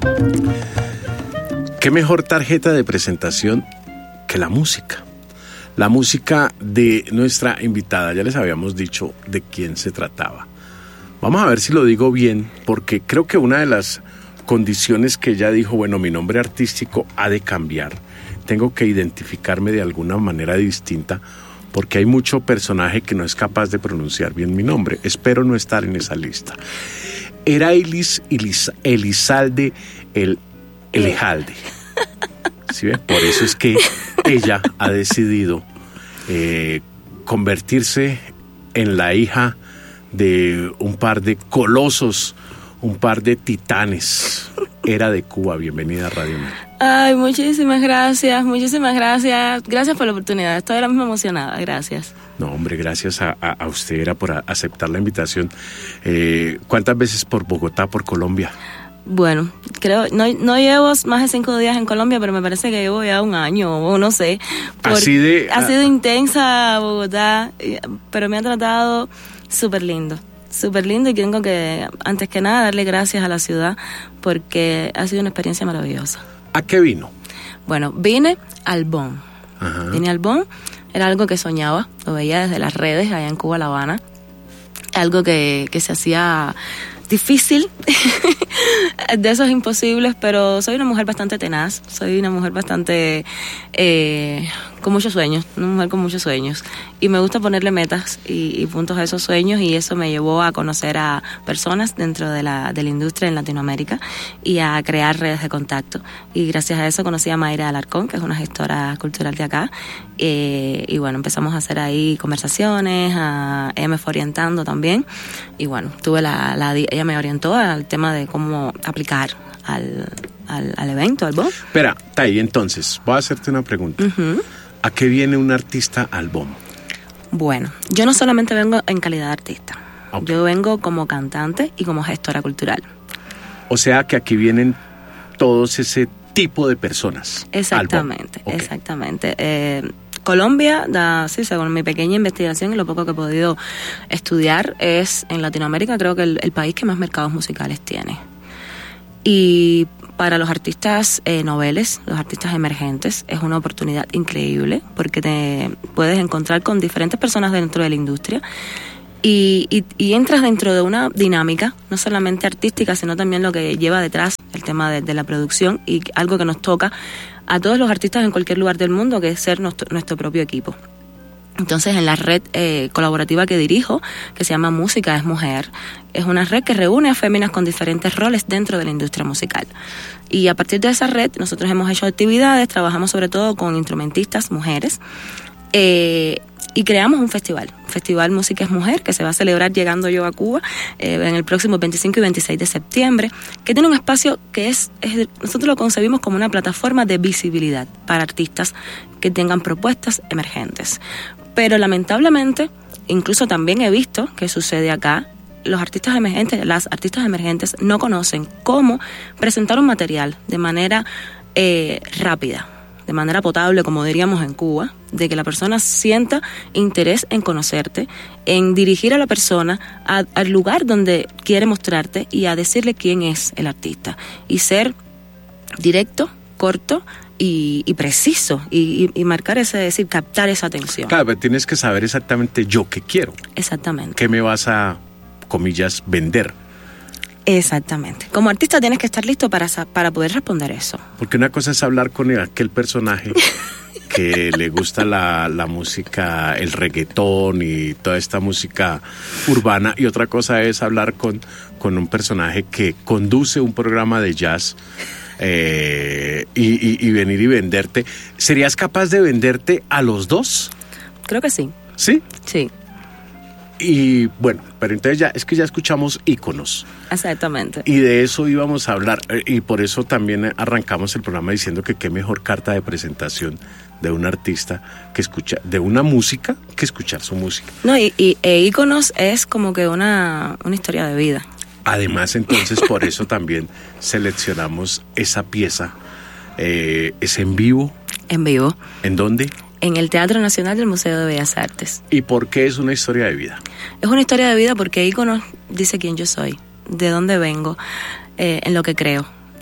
¿Qué mejor tarjeta de presentación que la música? La música de nuestra invitada, ya les habíamos dicho de quién se trataba. Vamos a ver si lo digo bien, porque creo que una de las condiciones que ella dijo, bueno, mi nombre artístico ha de cambiar. Tengo que identificarme de alguna manera distinta, porque hay mucho personaje que no es capaz de pronunciar bien mi nombre. Espero no estar en esa lista. Erailis Elizalde Elejalde. ¿Sí ve? Por eso es que ella ha decidido convertirse en la hija de un par de colosos, un par de titanes. Era de Cuba. Bienvenida a Radio Mel. Ay, muchísimas gracias. Gracias por la oportunidad. Estoy ahora mismo emocionada. Gracias. No, hombre, gracias a usted, Era, por aceptar la invitación. ¿Cuántas veces por Bogotá, por Colombia? Bueno, creo, no llevo más de 5 días en Colombia, pero me parece que llevo ya un año, o no sé. Ha sido intensa Bogotá, pero me ha tratado súper lindo, y tengo que, antes que nada, darle gracias a la ciudad, porque ha sido una experiencia maravillosa. ¿A qué vino? Bueno, vine al BOM. Vine al BOM, era algo que soñaba, lo veía desde las redes allá en Cuba, La Habana, algo que se hacía difícil, de esos imposibles, pero soy una mujer bastante tenaz, soy una mujer bastante con muchos sueños, una mujer con muchos sueños, y me gusta ponerle metas y puntos a esos sueños, y eso me llevó a conocer a personas dentro de la industria en Latinoamérica y a crear redes de contacto, y gracias a eso conocí a Mayra Alarcón, que es una gestora cultural de acá, y bueno, empezamos a hacer ahí conversaciones, ella me fue orientando también, y bueno, ella me orientó al tema de cómo aplicar al evento, al BOM. Espera, Tai, entonces, voy a hacerte una pregunta. ¿A qué viene un artista al BOM? Bueno, yo no solamente vengo en calidad de artista, okay. Yo vengo como cantante y como gestora cultural. O sea que aquí vienen todos ese tipo de personas. Exactamente, okay. Exactamente. Colombia, según mi pequeña investigación y lo poco que he podido estudiar, es en Latinoamérica creo que el país que más mercados musicales tiene. Y para los artistas noveles, los artistas emergentes, es una oportunidad increíble porque te puedes encontrar con diferentes personas dentro de la industria y entras dentro de una dinámica, no solamente artística, sino también lo que lleva detrás el tema de la producción y algo que nos toca a todos los artistas en cualquier lugar del mundo, que es ser nuestro propio equipo. Entonces, en la red colaborativa que dirijo, que se llama Música es Mujer, es una red que reúne a féminas con diferentes roles dentro de la industria musical. Y a partir de esa red, nosotros hemos hecho actividades, trabajamos sobre todo con instrumentistas mujeres, y creamos un festival Música es Mujer, que se va a celebrar llegando yo a Cuba en el próximo 25 y 26 de septiembre, que tiene un espacio que nosotros lo concebimos como una plataforma de visibilidad para artistas que tengan propuestas emergentes. Pero lamentablemente, incluso también he visto que sucede acá, las artistas emergentes no conocen cómo presentar un material de manera rápida, de manera potable, como diríamos en Cuba, de que la persona sienta interés en conocerte, en dirigir a la persona al lugar donde quiere mostrarte y a decirle quién es el artista. Y ser directo, corto y preciso y marcar captar esa atención. Claro, pero tienes que saber exactamente yo qué quiero. Exactamente. ¿Qué me vas a, comillas, vender? Exactamente. Como artista tienes que estar listo para poder responder eso. Porque una cosa es hablar con aquel personaje que le gusta la música, el reggaetón y toda esta música urbana, y otra cosa es hablar con un personaje que conduce un programa de jazz y venir y venderte. ¿Serías capaz de venderte a los dos? Creo que sí. ¿Sí? Sí. Y bueno, pero entonces ya escuchamos íconos. Exactamente. Y de eso íbamos a hablar, y por eso también arrancamos el programa diciendo que qué mejor carta de presentación de un artista que escucha, de una música, que escuchar su música. No, y íconos es como que una historia de vida. Además, entonces, por eso también seleccionamos esa pieza. ¿Es en vivo? En vivo. ¿En dónde? En el Teatro Nacional del Museo de Bellas Artes. ¿Y por qué es una historia de vida? Es una historia de vida porque íconos dice quién yo soy, de dónde vengo, en lo que creo,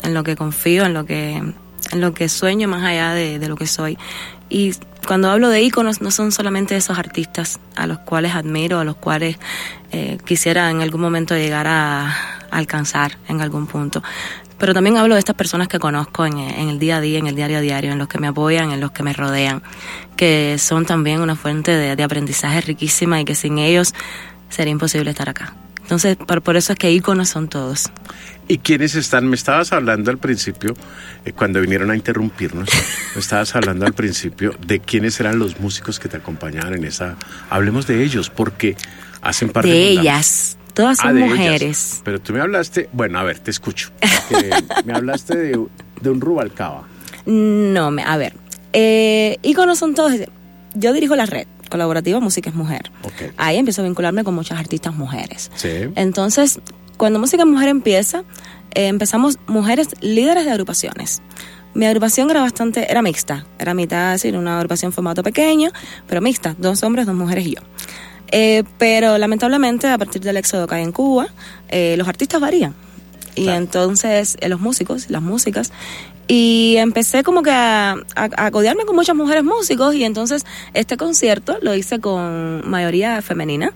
en lo que confío, en lo que sueño más allá de lo que soy. Y cuando hablo de íconos, no son solamente esos artistas a los cuales admiro, a los cuales quisiera en algún momento llegar a alcanzar en algún punto. Pero también hablo de estas personas que conozco en el día a día, en el diario a diario, en los que me apoyan, en los que me rodean, que son también una fuente de aprendizaje riquísima y que sin ellos sería imposible estar acá. Entonces, por eso es que íconos son todos. ¿Y quiénes están? Me estabas hablando al principio, cuando vinieron a interrumpirnos, me estabas hablando al principio de quiénes eran los músicos que te acompañaban en esa... Hablemos de ellos, porque hacen parte de ellas. Todas son mujeres. Ellas. Pero tú me hablaste... Bueno, a ver, te escucho. Me hablaste de un Rubalcaba. No, a ver. Íconos son todos... Yo dirijo la red colaborativa Música es Mujer. Okay. Ahí empiezo a vincularme con muchas artistas mujeres. Sí. Entonces, cuando Música es Mujer empieza, empezamos mujeres líderes de agrupaciones. Mi agrupación era mixta. Era mitad, es decir, una agrupación en formato pequeño, pero mixta. 2 hombres, 2 mujeres y yo. Pero lamentablemente, a partir del éxodo que hay en Cuba, los artistas varían. Y claro. Entonces, los músicos, las músicas... Y empecé como que a codearme con muchas mujeres músicos, y entonces este concierto lo hice con mayoría femenina,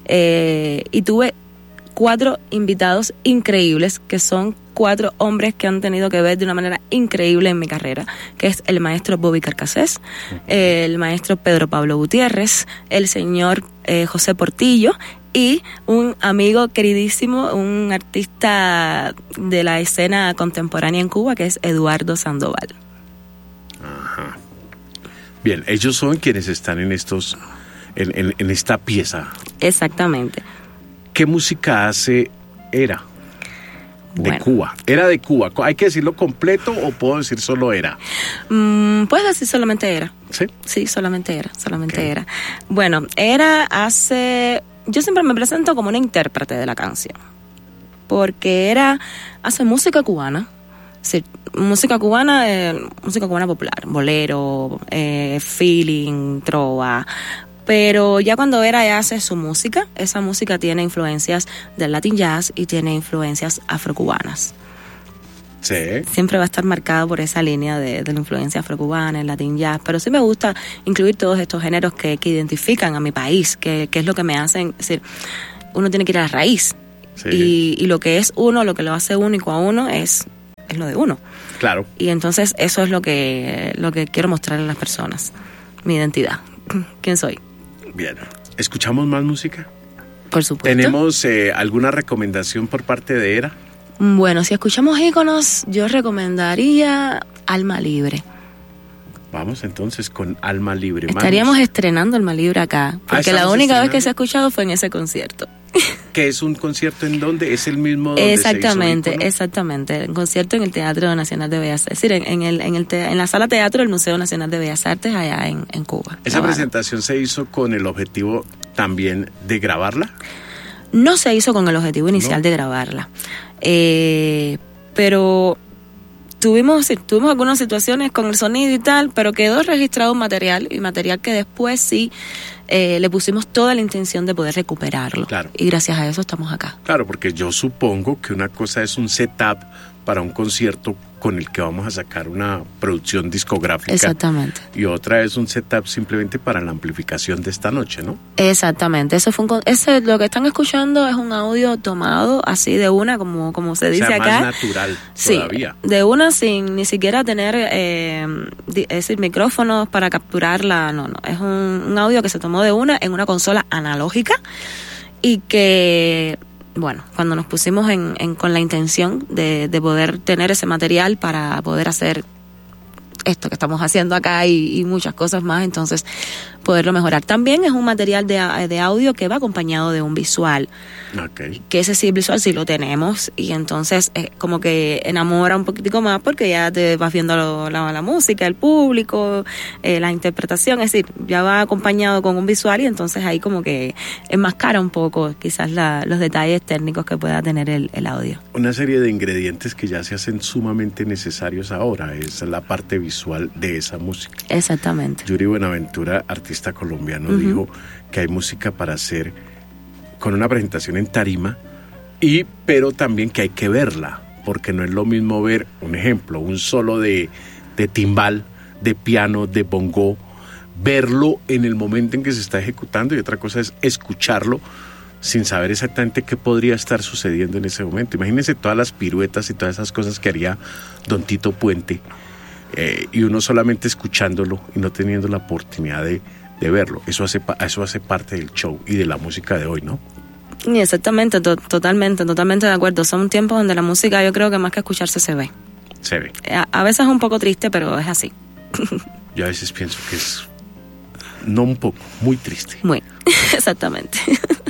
y tuve 4 invitados increíbles, que son 4 hombres que han tenido que ver de una manera increíble en mi carrera, que es el maestro Bobby Carcassés, el maestro Pedro Pablo Gutiérrez, el señor José Portillo, y un amigo queridísimo, un artista de la escena contemporánea en Cuba, que es Eduardo Sandoval. Ajá. Bien, ellos son quienes están en esta pieza. Exactamente. ¿Qué música hace Era? De Cuba. Era de Cuba. ¿Hay que decirlo completo o puedo decir solo Era? Puedes decir solamente Era. ¿Sí? Sí, solamente Era. Era. Bueno, Era hace... Yo siempre me presento como una intérprete de la canción, porque hace música cubana, sí, música cubana popular, bolero, feeling, trova, pero ya cuando ya hace su música, esa música tiene influencias del Latin jazz y tiene influencias afrocubanas. Sí. Siempre va a estar marcado por esa línea de la influencia afrocubana, el Latin jazz, pero sí me gusta incluir todos estos géneros que identifican a mi país, que es lo que me hacen, es decir, uno tiene que ir a la raíz, sí. Y lo que es uno, lo que lo hace único a uno es lo de uno. Claro. Y entonces eso es lo que quiero mostrar a las personas, mi identidad, quién soy. Bien, ¿escuchamos más música? Por supuesto. ¿Tenemos alguna recomendación por parte de Era? Bueno, si escuchamos íconos, yo recomendaría Alma Libre. Vamos entonces con Alma Libre. Estaríamos estrenando Alma Libre acá, porque la única vez que se ha escuchado fue en ese concierto. ¿Qué es un concierto en dónde? ¿Es el mismo donde exactamente, se hizo exactamente. Un concierto en el Teatro Nacional de Bellas Artes, es decir, en la Sala Teatro del Museo Nacional de Bellas Artes allá en Cuba. ¿Esa presentación se hizo con el objetivo también de grabarla? No se hizo con el objetivo inicial de grabarla. Pero tuvimos algunas situaciones con el sonido y tal, pero quedó registrado un material que después sí le pusimos toda la intención de poder recuperarlo. Claro. Y gracias a eso estamos acá. Claro, porque yo supongo que una cosa es un setup para un concierto con el que vamos a sacar una producción discográfica. Exactamente. Y otra es un setup simplemente para la amplificación de esta noche, ¿no? Exactamente. Lo que están escuchando es un audio tomado así de una, como se dice acá. Más natural todavía. Sí, de una sin ni siquiera tener es decir, micrófonos para capturarla. No. Es un audio que se tomó de una en una consola analógica y que... Bueno, cuando nos pusimos con la intención de poder tener ese material para poder hacer esto que estamos haciendo acá y muchas cosas más, entonces poderlo mejorar. También es un material de audio que va acompañado de un visual. Okay. Que ese sí, visual sí lo tenemos, y entonces como que enamora un poquitico más porque ya te vas viendo la música, el público, la interpretación, es decir, ya va acompañado con un visual, y entonces ahí como que enmascara un poco quizás los detalles técnicos que pueda tener el audio. Una serie de ingredientes que ya se hacen sumamente necesarios ahora es la parte visual de esa música. Exactamente. Yuri Buenaventura, artista colombiano, dijo que hay música para hacer con una presentación en tarima, pero también que hay que verla, porque no es lo mismo ver, un ejemplo, un solo de timbal, de piano, de bongo, verlo en el momento en que se está ejecutando, y otra cosa es escucharlo sin saber exactamente qué podría estar sucediendo en ese momento. Imagínense todas las piruetas y todas esas cosas que haría don Tito Puente, y uno solamente escuchándolo y no teniendo la oportunidad de verlo. Eso hace parte del show y de la música de hoy, ¿no? Y exactamente, totalmente de acuerdo. Son tiempos donde la música, yo creo que más que escucharse se ve. Se ve. A veces es un poco triste, pero es así. Yo a veces pienso que es, no un poco, muy triste. Muy, exactamente.